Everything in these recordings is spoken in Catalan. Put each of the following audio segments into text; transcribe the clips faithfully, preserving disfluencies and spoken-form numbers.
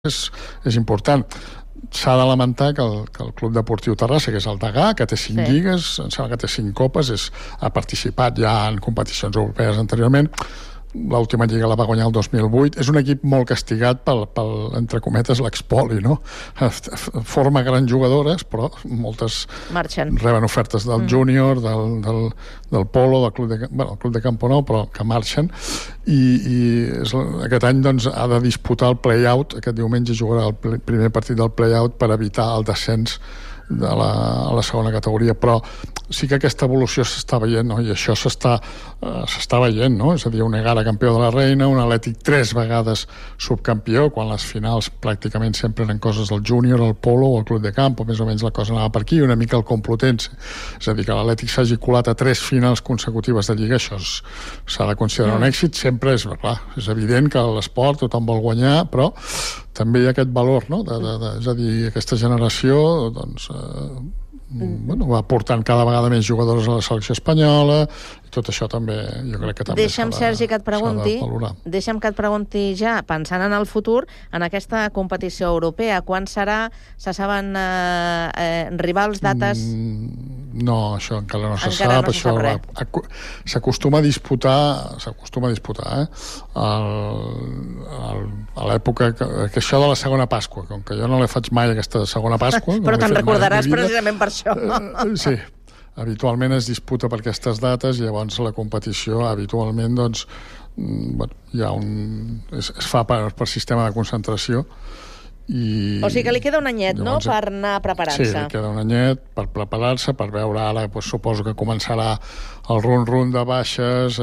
és, és important. S'ha de lamentar que el, que el Club Deportiu Terrassa, que és el Degà, que té cinc sí. lligues, em sembla que té cinc copes, és, ha participat ja en competicions europees anteriorment. L'última lliga la va guanyar el dos mil vuit. És un equip molt castigat pel, pel entre cometes, l'expoli, no? Forma grans jugadores, però moltes marxen. Reben ofertes del mm. júnior, del, del, del polo, del club de, bueno, el club de Campo Nou, però que marxen. I, i és, aquest any doncs, ha de disputar el play-out. Aquest diumenge jugarà el primer partit del play-out per evitar el descens de la, a la segona categoria, però sí que aquesta evolució s'està veient, no? I això s'està uh, s'està veient, no? És a dir, un Egara campió de la Reina, un Atlètic tres vegades subcampió, quan les finals pràcticament sempre eren coses del júnior, el polo o el club de camp, o més o menys la cosa anava per aquí, una mica el Complutense. És a dir, que l'Atlètic s'hagi colat a tres finals consecutives de Lliga, això s'ha de considerar mm. un èxit. Sempre és, clar, és evident que l'esport tothom vol guanyar, però també hi ha aquest valor, no? De, de, de, és a dir, aquesta generació doncs, eh, mm. bueno, va portant cada vegada més jugadors a la selecció espanyola, i tot això també jo crec que també Deixa'm, Sergi, que et pregunti, deixa'm que et pregunti ja, pensant en el futur, en aquesta competició europea, quan serà, se saben eh, eh, rivals, dates? Mm, no, això encara no se encara sap, no se això sap s'acostuma a disputar s'acostuma a disputar eh? el, el, a l'època que, que això de la segona Pasqua, com que jo no la faig mai aquesta segona Pasqua però no te'n recordaràs precisament per això. eh, sí, habitualment es disputa per aquestes dates i llavors la competició habitualment doncs, bueno, hi ha un, es, es fa per, per sistema de concentració. I o sigui que li queda un anyet, llavors, no?, per anar preparant-se. Sí, li queda un anyet per preparar-se, per veure ara, doncs, suposo que començarà el run-run de baixes,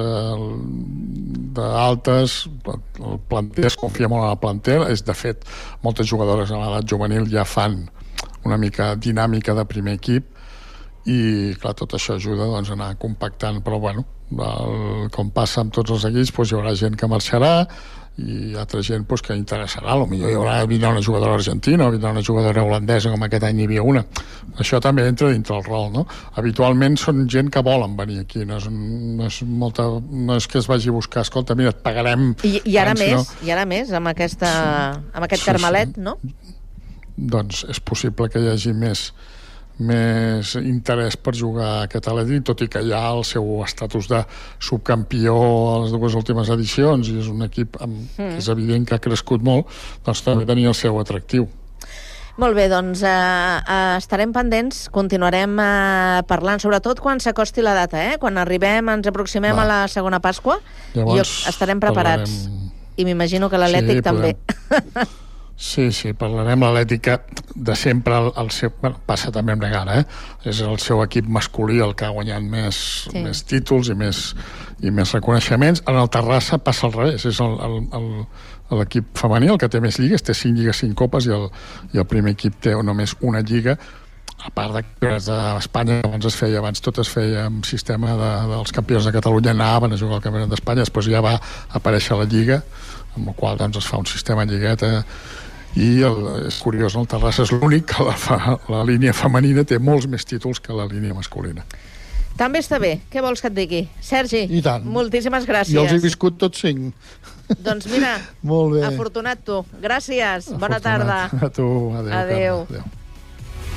d'altes, el planter, es confia molt en el planter, és, de fet, moltes jugadores a l'edat juvenil ja fan una mica dinàmica de primer equip, i, clar, tot això ajuda doncs, a anar compactant, però, bueno, el, com passa amb tots els equips, doncs, hi haurà gent que marxarà, i altra gent pues, que interessarà. Potser hi haurà vindrà una jugadora argentina o vindrà una jugadora holandesa, com aquest any hi havia una. Això també entra dintre el rol, no? Habitualment són gent que volen venir aquí, no és, no és, molta, no és que es vagi a buscar, escolta, mira, et pagarem... I, i ara tant, més, no... i ara més, amb, aquesta, amb aquest sí, Carmelet, sí. no? Doncs és possible que hi hagi més més interès per jugar a aquest Atlètic, tot i que hi ha el seu estatus de subcampió a les dues últimes edicions i és un equip amb, mm. és evident que ha crescut molt, doncs també tenia el seu atractiu. Molt bé, doncs eh, eh, estarem pendents, continuarem eh, parlant, sobretot quan s'acosti la data, eh? Quan arribem, ens aproximem Va. a la segona Pasqua, llavors, i estarem preparats. Parlarem... I m'imagino que l'Atlètic sí, també. Podem... Sí, sí, parlarem l'Atlètic de sempre, el, el seu, bueno, passa també amb Egara, eh? És el seu equip masculí el que ha guanyat més, sí. més títols i més, i més reconeixements. En el Terrassa passa al revés, és l'equip femení el que té més lligues, té cinc lligues, cinc copes, i el, i el primer equip té només una lliga, a part de d'Espanya, que abans es feia, abans tot es feia amb sistema de, dels campions de Catalunya, anaven a jugar al Campionat d'Espanya, després ja va aparèixer la lliga, amb el qual doncs, es fa un sistema lligueta. I el, és curiós, no? El Terrassa és l'únic que la, fa, la línia femenina té molts més títols que la línia masculina. També està bé. Què vols que et digui? Sergi, I tant. Moltíssimes gràcies. Jo els he viscut tots cinc. Doncs mira, molt bé. Afortunat tu. Gràcies. Afortunat. Bona tarda. A tu. Adéu. Adéu. Adéu.